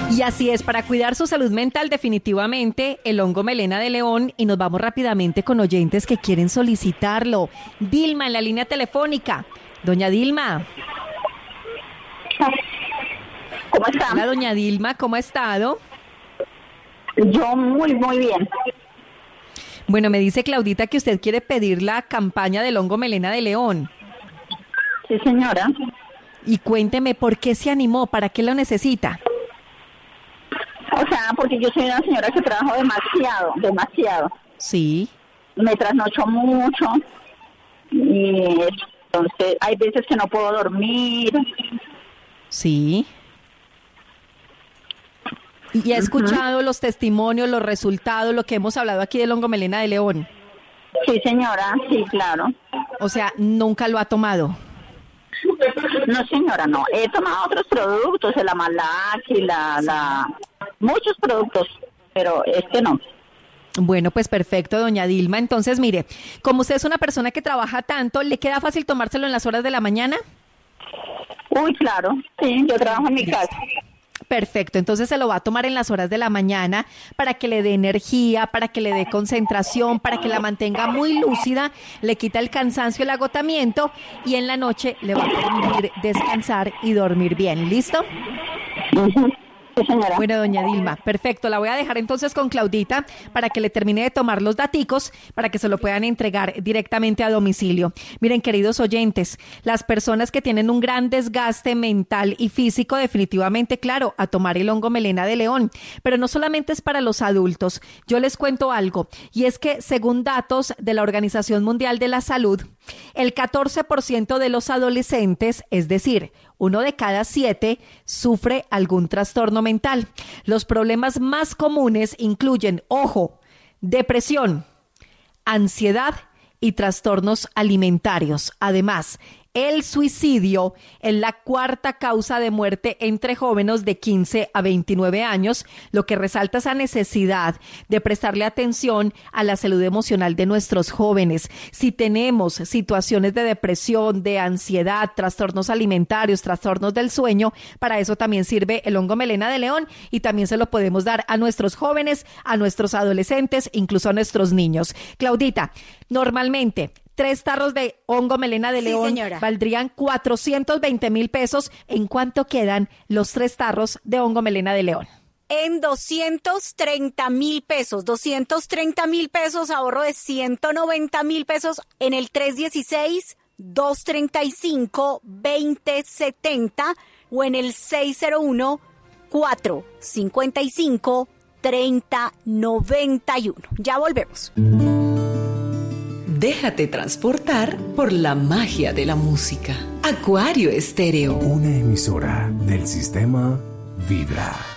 Y así es, para cuidar su salud mental definitivamente el hongo melena de león, y nos vamos rápidamente con oyentes que quieren solicitarlo. Dilma en la línea telefónica. Doña Dilma. ¿Cómo está? Hola, doña Dilma, ¿cómo ha estado? Yo muy bien. Bueno, me dice Claudita que usted quiere pedir la campaña del hongo melena de león. Sí, señora. Y cuénteme, ¿por qué se animó? ¿Para qué lo necesita? O sea, porque yo soy una señora que trabajo demasiado. Sí. Me trasnocho mucho y entonces hay veces que no puedo dormir. Sí. ¿Y ha escuchado los testimonios, los resultados, lo que hemos hablado aquí del hongo melena de león? Sí, señora, sí, claro. O sea, ¿nunca lo ha tomado? No, señora, no. He tomado otros productos, el Amalac y muchos productos, pero este no. Bueno, pues perfecto, doña Dilma. Entonces, mire, como usted es una persona que trabaja tanto, ¿le queda fácil tomárselo en las horas de la mañana? Uy, claro, sí, yo trabajo en mi casa. Perfecto, entonces se lo va a tomar en las horas de la mañana para que le dé energía, para que le dé concentración, para que la mantenga muy lúcida, le quita el cansancio, el agotamiento, y en la noche le va a permitir descansar y dormir bien. ¿Listo? Uh-huh. Sí, señora. Bueno, doña Dilma, perfecto. La voy a dejar entonces con Claudita para que le termine de tomar los daticos para que se lo puedan entregar directamente a domicilio. Miren, queridos oyentes, las personas que tienen un gran desgaste mental y físico, definitivamente, claro, a tomar el hongo melena de león. Pero no solamente es para los adultos. Yo les cuento algo, y es que según datos de la Organización Mundial de la Salud, el 14% de los adolescentes, es decir, 1 de cada 7, sufre algún trastorno mental. Los problemas más comunes incluyen, ojo, depresión, ansiedad y trastornos alimentarios. Además, el suicidio es la cuarta causa de muerte entre jóvenes de 15 a 29 años, lo que resalta esa necesidad de prestarle atención a la salud emocional de nuestros jóvenes. Si tenemos situaciones de depresión, de ansiedad, trastornos alimentarios, trastornos del sueño, para eso también sirve el hongo melena de león, y también se lo podemos dar a nuestros jóvenes, a nuestros adolescentes, incluso a nuestros niños. Claudita, normalmente 3 tarros de hongo melena de león, señora, valdrían 420,000 pesos. ¿En cuánto quedan los 3 tarros de hongo melena de león? En 230,000 pesos, 230,000 pesos, ahorro de 190,000 pesos en el 316-235-2070 o en el 601-455-3091. Ya volvemos. Déjate transportar por la magia de la música. Acuario Estéreo. Una emisora del sistema Vibra.